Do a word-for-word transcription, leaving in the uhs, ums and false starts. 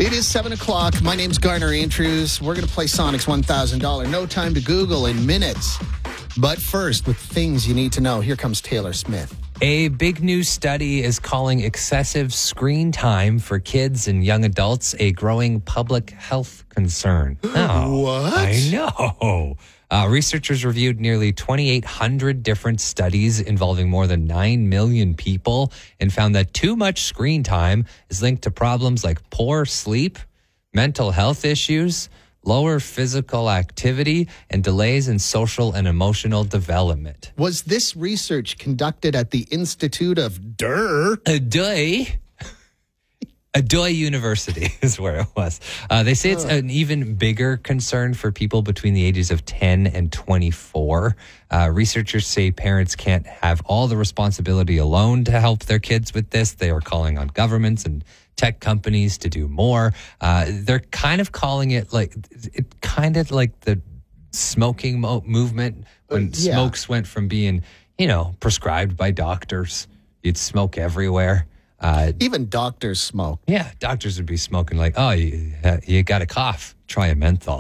It is seven o'clock. My name's Garner Andrews. We're going to play Sonic's one thousand dollars No Time to Google in minutes. But first, with things you need to know, here comes Taylor Smith. A big new study is calling excessive screen time for kids and young adults a growing public health concern. Oh, What? I know. Uh, researchers reviewed nearly twenty-eight hundred different studies involving more than nine million people and found that too much screen time is linked to problems like poor sleep, mental health issues, lower physical activity, and delays in social and emotional development. Was this research conducted at the Institute of Durr? Adoy. Adoy University is where it was. Uh, they say it's an even bigger concern for people between the ages of ten and twenty-four. Uh, researchers say parents can't have all the responsibility alone to help their kids with this. They are calling on governments and tech companies to do more. Uh, they're kind of calling it like it kind of like the smoking mo- movement when Uh, yeah. smokes went from being, you know, prescribed by doctors. You'd smoke everywhere. Uh, Even doctors smoke. yeah, doctors would be smoking like, oh, you, uh, you got a cough, try a menthol.